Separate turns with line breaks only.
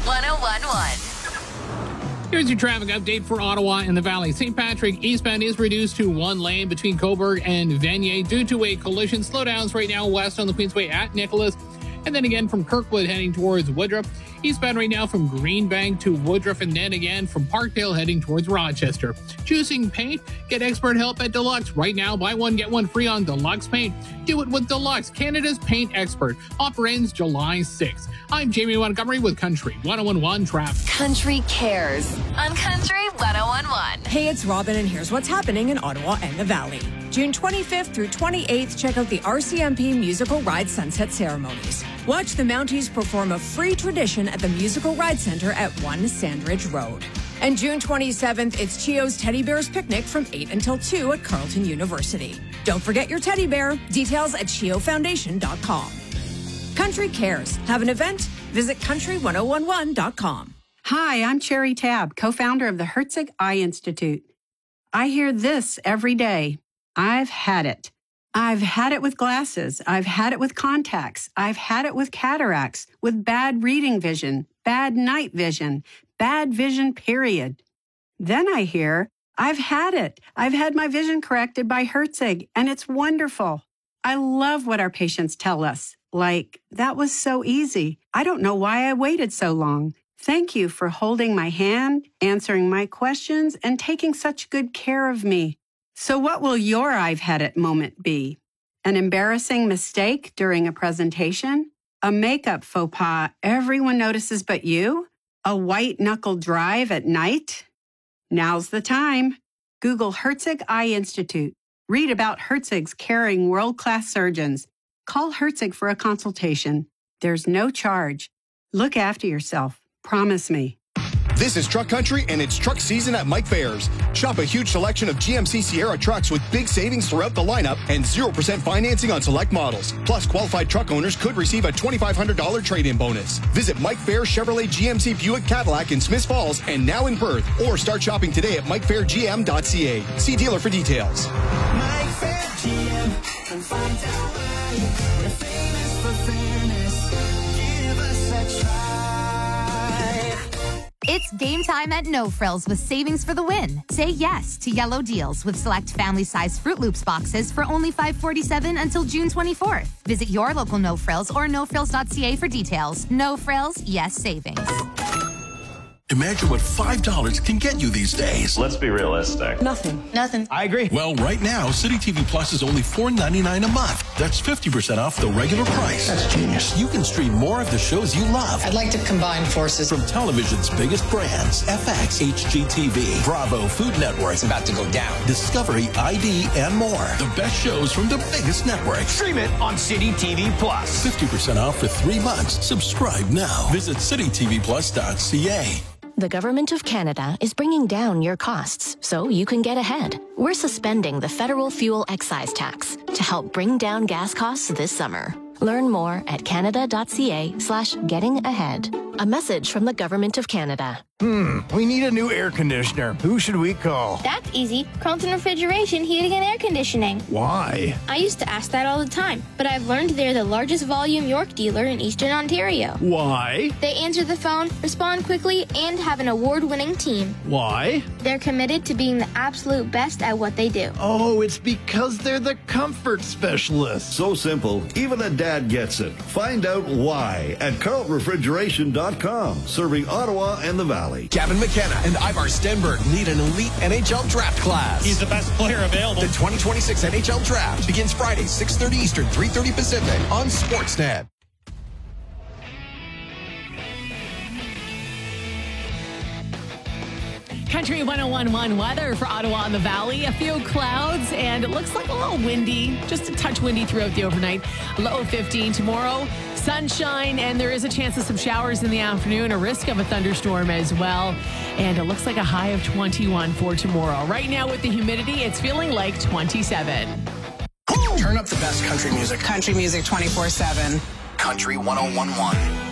1011.
Here's your traffic update for Ottawa and the Valley. St. Patrick eastbound is reduced to one lane between Cobourg and Vanier due to a collision. Slowdowns right now west on the Queensway at Nicholas. And then again from Kirkwood heading towards Woodruff. Eastbound right now from Greenbank to Woodruff, and then again from Parkdale heading towards Rochester. Choosing paint? Get expert help at Deluxe. Right now, buy one, get one free on Deluxe paint. Do it with Deluxe, Canada's paint expert. Offer ends July 6th. I'm Jamie Montgomery with Country 1011 Traffic.
Country Cares on Country 1011.
Hey, it's Robin, and here's what's happening in Ottawa and the Valley. June 25th through 28th, check out the RCMP Musical Ride Sunset Ceremonies. Watch the Mounties perform a free tradition at the Musical Ride Center at 1 Sandridge Road. And June 27th, it's Chio's Teddy Bears Picnic from 8 until 2 at Carleton University. Don't forget your teddy bear. Details at chiofoundation.com. Country Cares. Have an event? Visit country1011.com.
Hi, I'm Sherry Tabb, co-founder of the Herzig Eye Institute. I hear this every day. I've had it. I've had it with glasses. I've had it with contacts. I've had it with cataracts, with bad reading vision, bad night vision, bad vision, period. Then I hear, I've had it. I've had my vision corrected by Herzig, and it's wonderful. I love what our patients tell us. Like, that was so easy. I don't know why I waited so long. Thank you for holding my hand, answering my questions, and taking such good care of me. So what will your I've had it moment be? An embarrassing mistake during a presentation? A makeup faux pas everyone notices but you? A white-knuckle drive at night? Now's the time. Google Herzig Eye Institute. Read about Herzig's caring world-class surgeons. Call Herzig for a consultation. There's no charge. Look after yourself. Promise me.
This is Truck Country, and it's truck season at Mike Fairs. Shop a huge selection of GMC Sierra trucks with big savings throughout the lineup and 0% financing on select models. Plus, qualified truck owners could receive a $2,500 trade-in bonus. Visit Mike Fair Chevrolet GMC Buick Cadillac in Smiths Falls and now in Perth, or start shopping today at MikeFairGM.ca. See dealer for details.
Mike Fair GM, and find out why you're famous for fairness. Give us a try.
It's game time at No Frills with savings for the win. Say yes to yellow deals with select family-size Fruit Loops boxes for only $5.47 until June 24th. Visit your local No Frills or nofrills.ca for details. No Frills, yes savings.
Imagine what $5 can get you these days.
Let's be realistic.
Nothing.
I agree.
Well, right now, City TV Plus is only $4.99 a month. That's 50% off the regular price.
That's genius.
You can stream more of the shows you love.
I'd like to combine forces.
From television's biggest brands, FX, HGTV, Bravo, Food Network.
It's about to go down.
Discovery, ID, and more. The best shows from the biggest networks.
Stream it on City TV Plus.
50% off for 3 months. Subscribe now. Visit citytvplus.ca.
The Government of Canada is bringing down your costs so you can get ahead. We're suspending the federal fuel excise tax to help bring down gas costs this summer. Learn more at canada.ca/getting-ahead. A message from the Government of Canada.
We need a new air conditioner. Who should we call?
That's easy. Carleton Refrigeration, Heating and Air Conditioning.
Why?
I used to ask that all the time, but I've learned they're the largest volume York dealer in Eastern Ontario.
Why?
They answer the phone, respond quickly, and have an award-winning team.
Why?
They're committed to being the absolute best at what they do.
Oh, it's because they're the comfort specialists.
So simple, even a dad gets it. Find out why at carltonrefrigeration.com, serving Ottawa and the Valley.
Gavin McKenna and Ivar Stenberg lead an elite NHL draft class.
He's the best player available.
The 2026 NHL Draft begins Friday, 6:30 Eastern, 3:30 Pacific on Sportsnet.
Country 1011 weather for Ottawa and the Valley. A few clouds, and it looks like a little windy, just a touch windy throughout the overnight. Low of 15 tomorrow. Sunshine, and there is a chance of some showers in the afternoon, a risk of a thunderstorm as well. And it looks like a high of 21 for tomorrow. Right now with the humidity, it's feeling like 27.
Turn up the best country music.
Country music 24/7.
Country 1011.